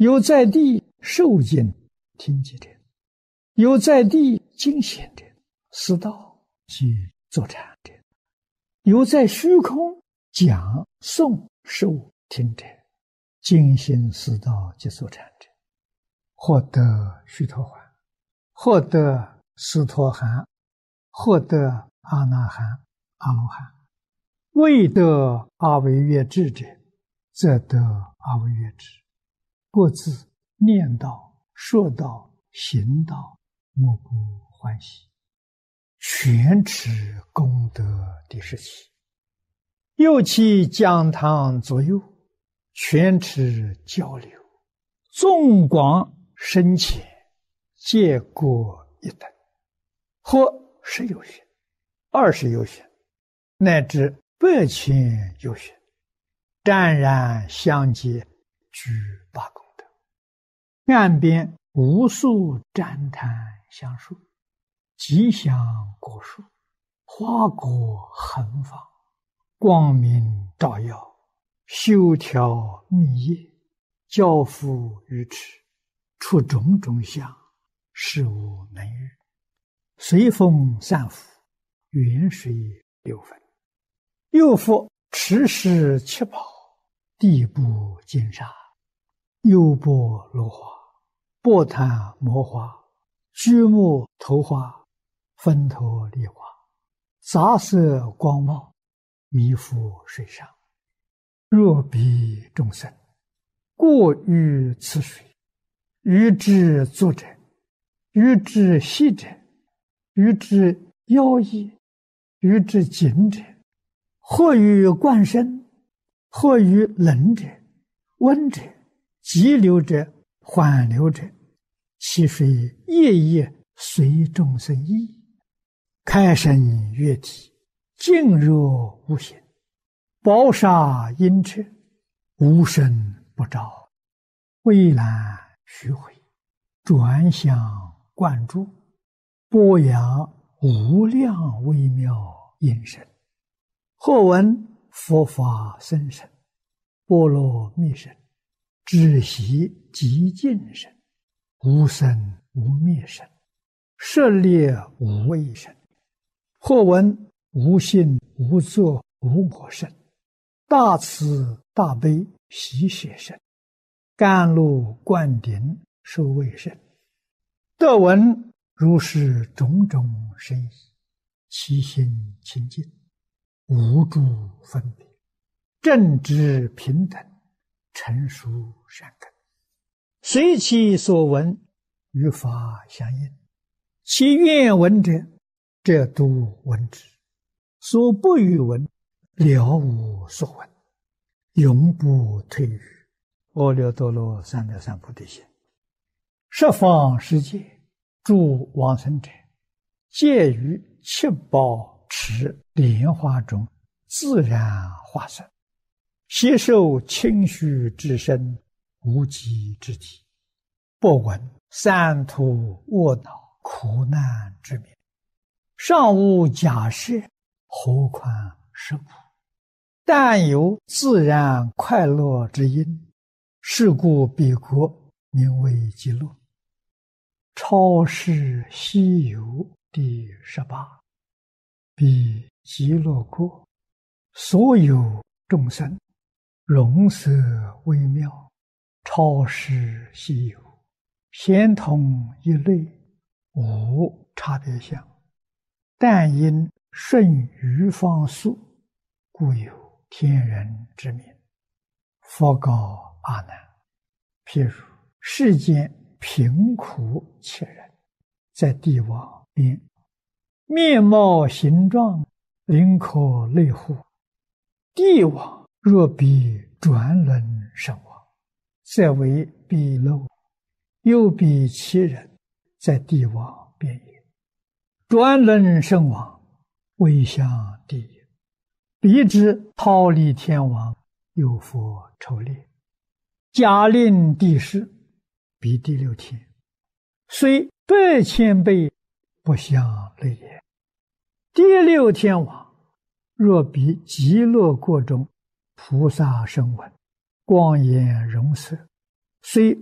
有在地受经听经者，有在地经显者，思道即坐禅者，有在虚空讲诵受听者，精心思道即坐禅者，获得须陀洹，获得斯陀含，获得阿那含、阿罗汉。未得阿惟越致者，则得阿惟越致。各自念道、说道、行道，莫不欢喜，全持功德第17。又其讲堂左右，全持交流，纵广深浅，皆各一等，或10有学、20有学，乃至100千有学，湛然相接，具八功德。岸边无数旃檀香树，吉祥果树，花果横放，光明照耀，修条密叶，交付于持，出种种相，事无能遇。随风散伏，远水流分。又复持世七宝，地部金沙，优波罗花，波檀摩花，居木头花，分头梨花，杂色光茂，弥覆水上。若彼众生过于此水，于之作者，于之息者，于之妖异，于之紧者，或于灌身，或于冷者、温者、急流者、缓流者，其水夜夜随众生意，开生悦体，静若无形，宝沙阴彻，无声不照，蔚蓝虚回，转向灌注，播扬无量微妙音声。或闻佛法僧声，波罗蜜声，止息极静声，无生无灭声，舍猎无畏声。或闻无性无作无我声，大慈大悲喜舍声，甘露灌顶受畏声。得闻如是种种声意，其心清净，无诸分别，正知平等，成熟善根，随其所闻，与法相应。其愿闻者，则都闻之；所不欲闻，了无所闻，永不退于阿耨多罗三藐三菩提心。十方世界诸往生者，皆于七宝池莲花中自然化身，携受清虚之身，无极之体，不闻三途卧恼苦难之名，尚无假设，何况是苦？但有自然快乐之因，是故彼国名为极乐。超世西游第18。彼极乐国，所有众生，容色微妙，超世稀有，咸同一类，无差别相。但因顺于方速，故有天人之名。佛告阿难：譬如世间贫苦切人，在地网边，面貌形状，灵可类乎？地网若比转轮身亡，则为彼漏；又比其人，在地网边也。转轮身亡，为向地也。彼之忉利天王，有佛抽猎，假令地势，彼第6天，虽100千倍，不相类也。第6天王，若比极乐国中菩萨声闻，光颜容色，虽